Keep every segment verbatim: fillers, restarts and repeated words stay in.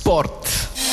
Sport.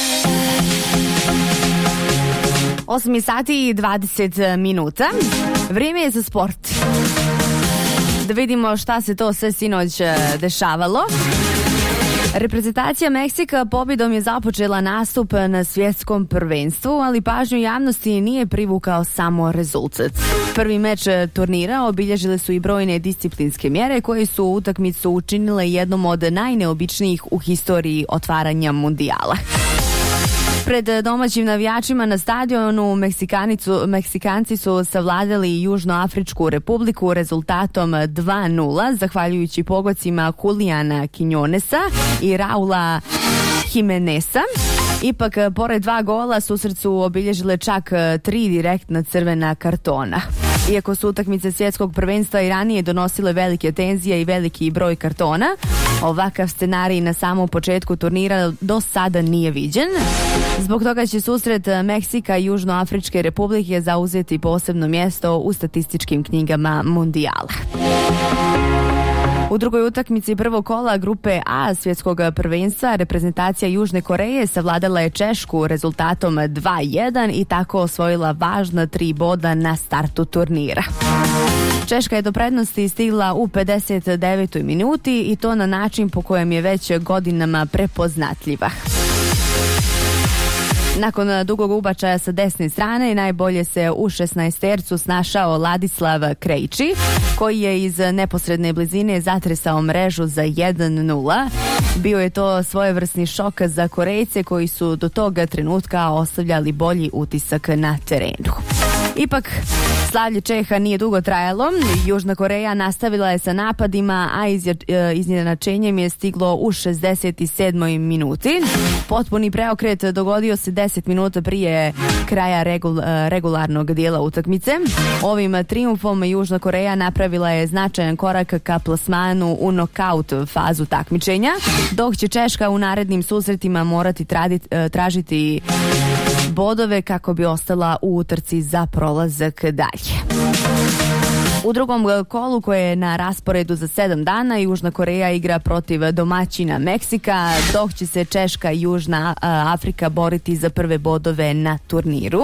osam sati i dvadeset minuta. Vrijeme je za sport. Da vidimo šta se to sve sinoć dešavalo. Reprezentacija Meksika pobjedom je započela nastup na svjetskom prvenstvu, ali pažnju javnosti nije privukao samo rezultat. Prvi meč turnira obilježile su i brojne disciplinske mjere koje su utakmicu učinile jednom od najneobičnijih u historiji otvaranja mundijala. Pred domaćim navijačima na stadionu Meksikanci su savladali Južnoafričku republiku rezultatom dva nula, zahvaljujući pogodcima Juliana Quinonesa i Raula Jimeneza. Ipak, pored dva gola, susret su obilježile čak tri direktna crvena kartona. Iako su utakmice svjetskog prvenstva i ranije donosile velike tenzije i veliki broj kartona, ovakav scenarij na samom početku turnira do sada nije viđen. Zbog toga će susret Meksika i Južnoafričke republike zauzeti posebno mjesto u statističkim knjigama mundijala. U drugoj utakmici prvog kola grupe A svjetskog prvenstva reprezentacija Južne Koreje savladala je Češku rezultatom dva jedan i tako osvojila važna tri boda na startu turnira. Češka je do prednosti stigla u pedeset devetoj minuti i to na način po kojem je već godinama prepoznatljiva. Nakon dugog ubačaja sa desne strane najbolje se u šesnaestercu snašao Ladislav Krejči, koji je iz neposredne blizine zatresao mrežu za jedan nula. Bio je to svojevrsni šok za Korejce koji su do toga trenutka ostavljali bolji utisak na terenu. Ipak, slavlje Čeha nije dugo trajalo. Južna Koreja nastavila je sa napadima, a iznenačenjem je stiglo u šezdeset sedmoj minuti. Potpuni preokret dogodio se deset minuta prije kraja regul, regularnog dijela utakmice. Ovim trijumfom Južna Koreja napravila je značajan korak ka plasmanu u nokaut fazu takmičenja, dok će Češka u narednim susretima morati tradit, tražiti bodove kako bi ostala u utrci za prolazak dalje. U drugom kolu koje je na rasporedu za sedam dana Južna Koreja igra protiv domaćina Meksika, dok će se Češka i Južna Afrika boriti za prve bodove na turniru.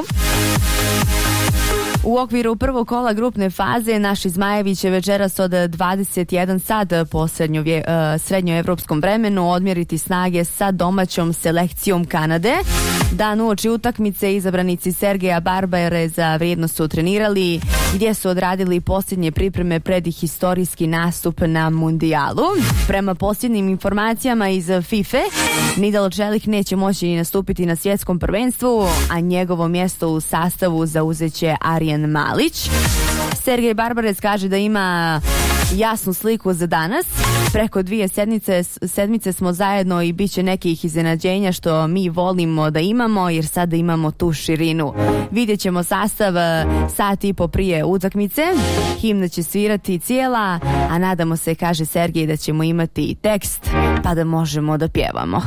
U okviru prvog kola grupne faze naši Zmajevi će večeras od dvadeset jedan sat po srednjoevropskom vremenu odmjeriti snage sa domaćom selekcijom Kanade. Dan uoči utakmice izabranici Sergeja Barbere za vrijednost su trenirali, gdje su odradili posljednje pripreme pred historijski nastup na mundijalu. Prema posljednjim informacijama iz FIFA, Nidal Čelik neće moći nastupiti na svjetskom prvenstvu, a njegovo mjesto u sastavu zauzeće Arjen Malić. Sergej Barbarec kaže da ima jasnu sliku za danas. Preko dvije sedmice, sedmice smo zajedno i bit će nekih iznenađenja što mi volimo da imamo, jer sada imamo tu širinu. Vidjet ćemo sastav sat i po prije utakmice. Himna će svirati cijela, a nadamo se, kaže Sergej, da ćemo imati i tekst pa da možemo da pjevamo.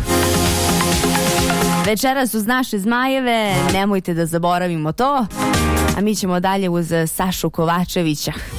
Večeras uz naše Zmajeve, nemojte da zaboravimo to, a mi ćemo dalje uz Sašu Kovačevića.